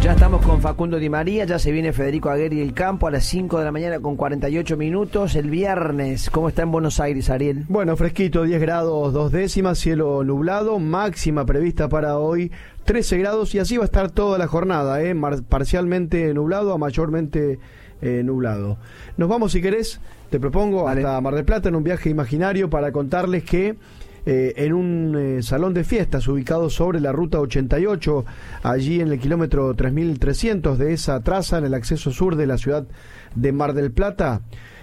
Ya estamos con Facundo Di María, ya se viene Federico Aguirre del Campo a las 5 de la mañana con 48 minutos. El viernes, ¿cómo está en Buenos Aires, Ariel? Bueno, fresquito, 10 grados 2 décimas, cielo nublado, máxima prevista para hoy 13 grados y así va a estar toda la jornada, parcialmente nublado a mayormente nublado. Nos vamos, si querés, te propongo hasta Mar del Plata en un viaje imaginario para contarles que en un salón de fiestas ubicado sobre la ruta 88, allí en el kilómetro 3300 de esa traza, en el acceso sur de la ciudad de Mar del Plata,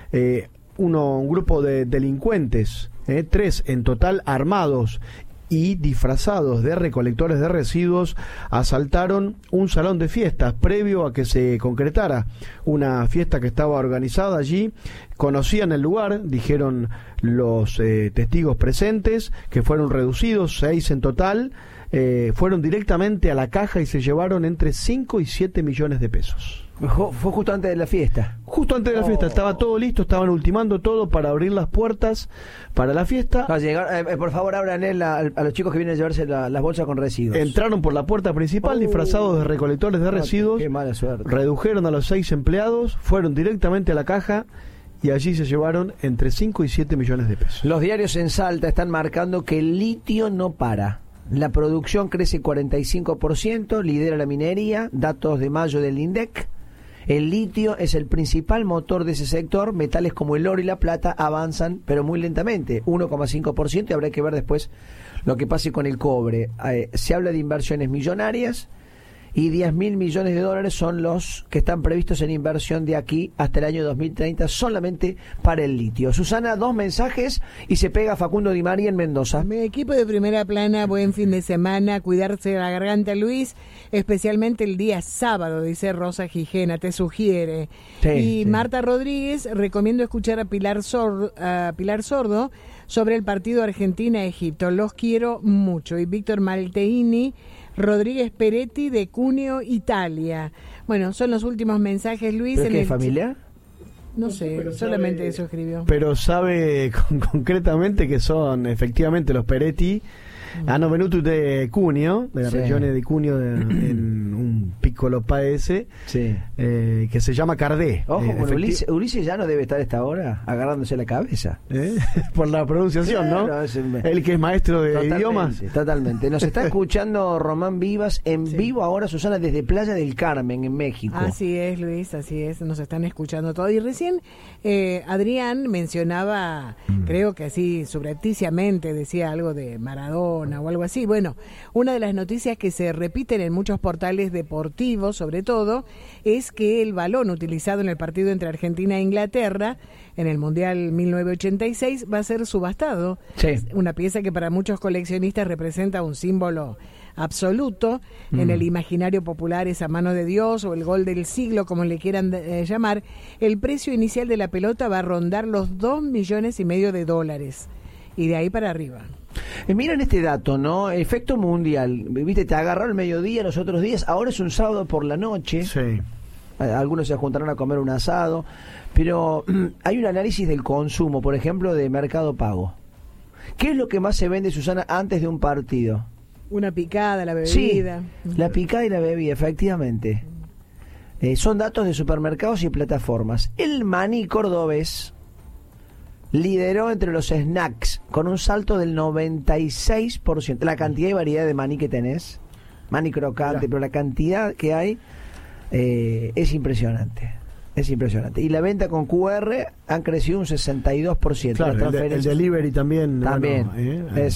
un grupo de delincuentes, 3 en total, armados y disfrazados de recolectores de residuos, asaltaron un salón de fiestas previo a que se concretara una fiesta que estaba organizada allí. Conocían el lugar, dijeron los testigos presentes, que fueron reducidos, 6 en total, fueron directamente a la caja y se llevaron entre 5 y 7 millones de pesos. Fue justo antes de la fiesta. Justo antes de la fiesta, estaba todo listo, estaban ultimando todo para abrir las puertas para la fiesta. Por favor, abran a los chicos que vienen a llevarse las bolsas con residuos. Entraron por la puerta principal disfrazados de recolectores de residuos. Qué mala suerte. Redujeron a los 6 empleados, fueron directamente a la caja y allí se llevaron entre 5 y 7 millones de pesos. Los diarios en Salta están marcando que el litio no para. La producción crece 45%, lidera la minería, datos de mayo del INDEC. El litio es el principal motor de ese sector. Metales como el oro y la plata avanzan, pero muy lentamente, 1,5%, y habrá que ver después lo que pase con el cobre. Se habla de inversiones millonarias y 10.000 millones de dólares son los que están previstos en inversión de aquí hasta el año 2030 solamente para el litio. Susana, 2 mensajes y se pega Facundo Di María en Mendoza. Mi equipo de Primera Plana, buen fin de semana, cuidarse de la garganta, Luis, especialmente el día sábado, dice Rosa Gijena, te sugiere. Sí. Marta Rodríguez, recomiendo escuchar a Pilar Sordo sobre el partido Argentina-Egipto, los quiero mucho. Y Víctor Malteini Rodríguez Peretti de Cuneo, Italia. Bueno, son los últimos mensajes, Luis. ¿Pero qué familia? No sé, solamente eso escribió. Pero sabe concretamente que son efectivamente los Peretti, hanno venuto de Cuneo, de la región de Cuneo, en un piccolo paese, que se llama Cardé. Ojo, Ulises ya no debe estar a esta hora agarrándose la cabeza. Por la pronunciación, ¿no? Él que es maestro de idiomas. Totalmente. Nos está escuchando Román Vivas en vivo ahora, Susana, desde Playa del Carmen, en México. Así es, Luis, así es. Nos están escuchando todo. Y recién Adrián mencionaba, creo que así subrepticiamente, decía algo de Maradona o algo así. Bueno, una de las noticias que se repiten en muchos portales deportivos, sobre todo, es que el balón utilizado en el partido entre Argentina e Inglaterra en el Mundial 1986 va a ser subastado. Sí. Una pieza que para muchos coleccionistas representa un símbolo absoluto en el imaginario popular, esa mano de Dios o el gol del siglo, como le quieran llamar. El precio inicial de la pelota va a rondar los $2,5 millones y de ahí para arriba. Miren este dato, ¿no? Efecto mundial. Viste, te agarró el mediodía los otros días, ahora es un sábado por la noche. Sí. Algunos se juntarán a comer un asado, pero hay un análisis del consumo, por ejemplo, de Mercado Pago. ¿Qué es lo que más se vende, Susana, antes de un partido? Una picada, la bebida. Sí, la picada y la bebida, efectivamente. Son datos de supermercados y plataformas. El maní cordobés lideró entre los snacks con un salto del 96%. La cantidad y variedad de maní que tenés, maní crocante, pero la cantidad que hay es impresionante. Es impresionante. Y la venta con QR han crecido un 62%. Claro, el delivery también. También. Bueno,